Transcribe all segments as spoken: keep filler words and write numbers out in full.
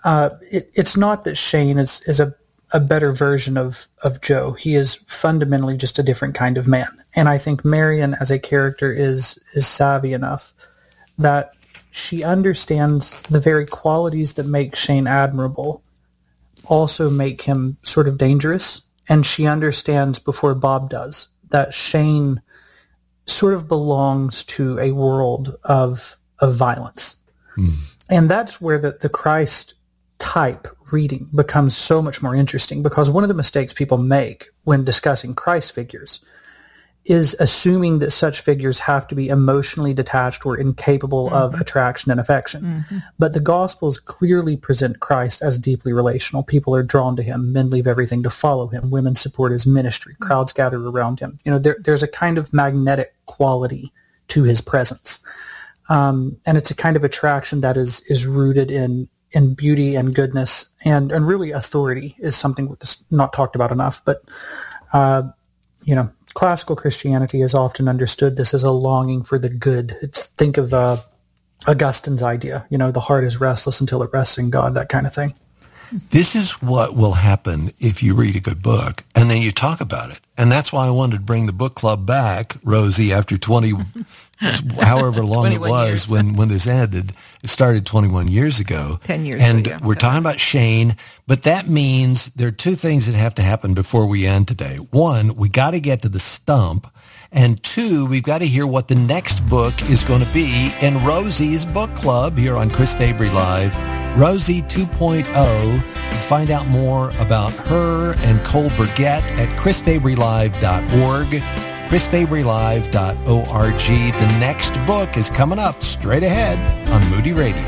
uh, it, it's not that Shane is, is a, a better version of, of Joe. He is fundamentally just a different kind of man. And I think Marion as a character is is savvy enough that she understands the very qualities that make Shane admirable also make him sort of dangerous. And she understands before Bob does that Shane sort of belongs to a world of of violence. Mm. And that's where the, the Christ type reading becomes so much more interesting, because one of the mistakes people make when discussing Christ figures is assuming that such figures have to be emotionally detached or incapable mm-hmm. of attraction and affection. Mm-hmm. But the Gospels clearly present Christ as deeply relational. People are drawn to him. Men leave everything to follow him. Women support his ministry. Mm-hmm. Crowds gather around him. You know, there, there's a kind of magnetic quality to his presence. Um, and it's a kind of attraction that is is rooted in in beauty and goodness, and, and really authority is something that's not talked about enough. But, uh, you know, classical Christianity has often understood this as a longing for the good. It's think of uh, Augustine's idea, you know, the heart is restless until it rests in God, that kind of thing. This is what will happen if you read a good book and then you talk about it. And that's why I wanted to bring the book club back, Rosie, after twenty, however long it was years. when, when this ended. It started twenty-one years ago. ten years and ago. And we're talking about Shane, but that means there are two things that have to happen before we end today. One, we got to get to the stump. And two, we've got to hear what the next book is going to be in Rosie's book club here on Chris Fabry Live. Rosie two point oh. Find out more about her and Cole Burgett at chris fabry live dot org, chris fabry live dot org. The next book is coming up straight ahead on Moody Radio.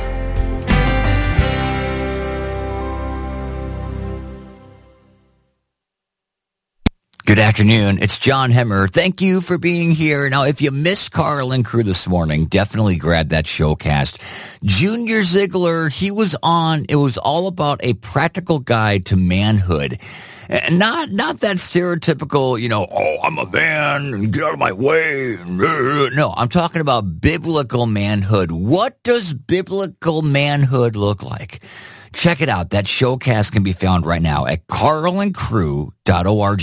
Good afternoon. It's John Hemmer. Thank you for being here. Now, if you missed Carl and Crew this morning, definitely grab that showcast. Junior Ziegler, he was on. It was all about a practical guide to manhood. And not not that stereotypical, you know, oh, I'm a man, get out of my way. No, I'm talking about biblical manhood. What does biblical manhood look like? Check it out. That showcast can be found right now at carl and crew dot org.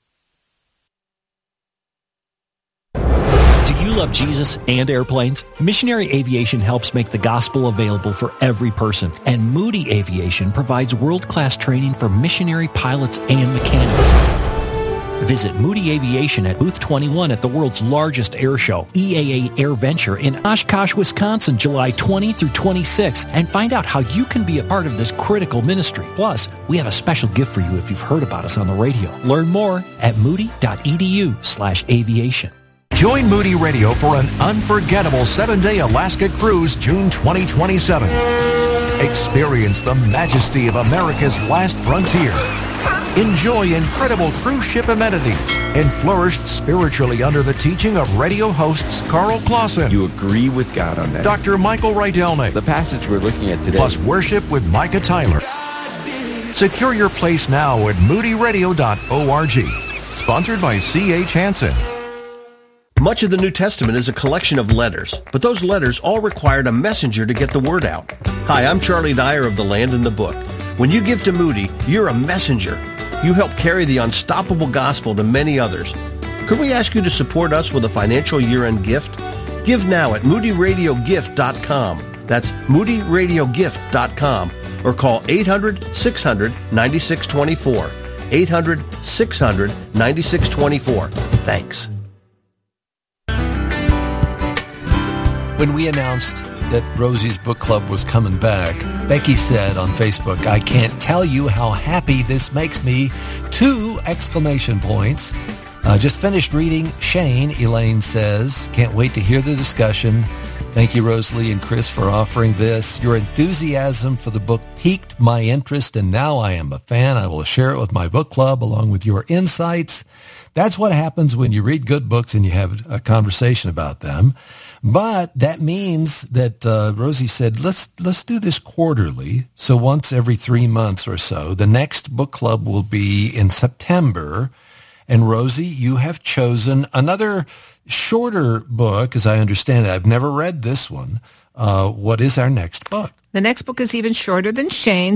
Do you love Jesus and airplanes? Missionary Aviation helps make the gospel available for every person, and Moody Aviation provides world-class training for missionary pilots and mechanics. Visit Moody Aviation at Booth twenty-one at the world's largest air show, E A A Air Venture in Oshkosh, Wisconsin, July twentieth through twenty-sixth, and find out how you can be a part of this critical ministry. Plus, we have a special gift for you if you've heard about us on the radio. Learn more at moody dot e d u slash aviation. Join Moody Radio for an unforgettable seven-day Alaska cruise June twenty twenty-seven. Experience the majesty of America's last frontier. Enjoy incredible cruise ship amenities and flourish spiritually under the teaching of radio hosts Carl Clausen. You agree with God on that. Doctor Michael Rydelnik. The passage we're looking at today. Plus worship with Micah Tyler. Secure your place now at moody radio dot org. Sponsored by C H Hansen. Much of the New Testament is a collection of letters, but those letters all required a messenger to get the word out. Hi, I'm Charlie Dyer of The Land and the Book. When you give to Moody, you're a messenger. You help carry the unstoppable gospel to many others. Could we ask you to support us with a financial year-end gift? Give now at moody radio gift dot com. That's moody radio gift dot com. Or call eight hundred, six hundred, ninety-six twenty-four. eight hundred, six hundred, ninety-six twenty-four. Thanks. When we announced that Rosie's book club was coming back, Becky said on Facebook, I can't tell you how happy this makes me. Two exclamation points. Uh, just finished reading Shane, Elaine says. Can't wait to hear the discussion. Thank you, Rosalie and Chris, for offering this. Your enthusiasm for the book piqued my interest, and now I am a fan. I will share it with my book club along with your insights. That's what happens when you read good books and you have a conversation about them. But that means that uh, Rosie said, let's let's do this quarterly. So once every three months or so. The next book club will be in September. And Rosie, you have chosen another shorter book, as I understand it. I've never read this one. Uh, what is our next book? The next book is even shorter than Shane.